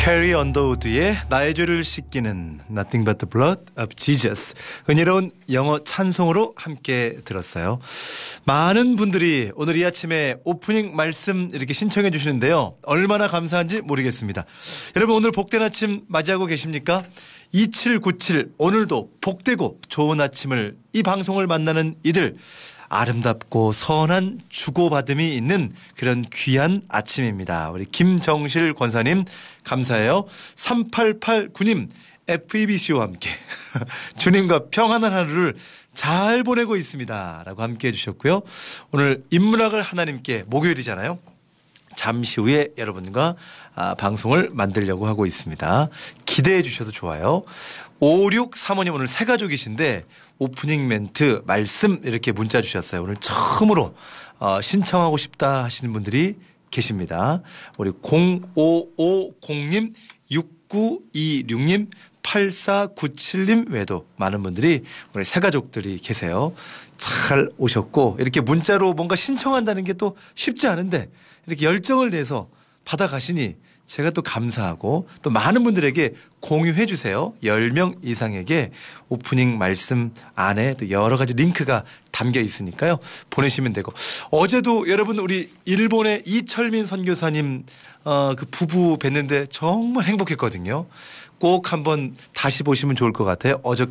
캐리 언더우드의 나의 죄를 씻기는 Nothing but the blood of Jesus, 은혜로운 영어 찬송으로 함께 들었어요. 많은 분들이 오늘 이 아침에 오프닝 말씀 이렇게 신청해 주시는데요. 얼마나 감사한지 모르겠습니다. 여러분 오늘 복된 아침 맞이하고 계십니까? 2797 오늘도 복되고 좋은 아침을, 이 방송을 만나는 이들, 아름답고 선한 주고받음이 있는 그런 귀한 아침입니다. 우리 김정실 권사님 감사해요. 3889님 FEBC와 함께 주님과 평안한 하루를 잘 보내고 있습니다 라고 함께 해주셨고요. 오늘 인문학을 하나님께, 목요일이잖아요. 잠시 후에 여러분과 방송을 만들려고 하고 있습니다. 기대해 주셔도 좋아요. 5635님 오늘 새 가족이신데 오프닝 멘트 말씀 이렇게 문자 주셨어요. 오늘 처음으로 신청하고 싶다 하시는 분들이 계십니다. 우리 0550님, 6926님, 8497님 외에도 많은 분들이 우리 새 가족들이 계세요. 잘 오셨고, 이렇게 문자로 뭔가 신청한다는 게 또 쉽지 않은데 이렇게 열정을 내서 받아가시니 제가 또 감사하고, 또 많은 분들에게 공유해 주세요. 10명 이상에게 오프닝 말씀 안에 또 여러 가지 링크가 담겨 있으니까요. 보내시면 되고, 어제도 여러분 우리 일본의 이철민 선교사님 그 부부 뵀는데 정말 행복했거든요. 꼭 한번 다시 보시면 좋을 것 같아요.